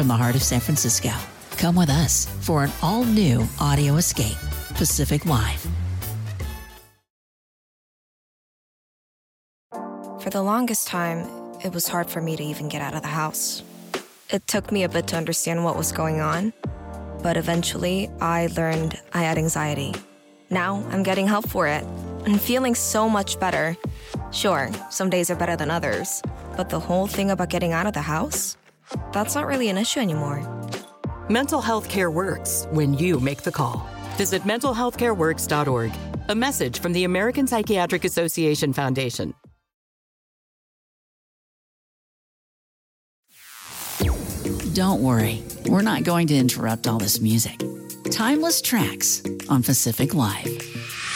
from the heart of San Francisco. Come with us for an all-new audio escape. Pacific Live. For the longest time, it was hard for me to even get out of the house. It took me a bit to understand what was going on, but eventually I learned I had anxiety. Now I'm getting help for it and feeling so much better. Sure, some days are better than others, but the whole thing about getting out of the house, that's not really an issue anymore. Mental health care works when you make the call. Visit mentalhealthcareworks.org. A message from the American Psychiatric Association Foundation. Don't worry, we're not going to interrupt all this music. Timeless tracks on Pacific Live.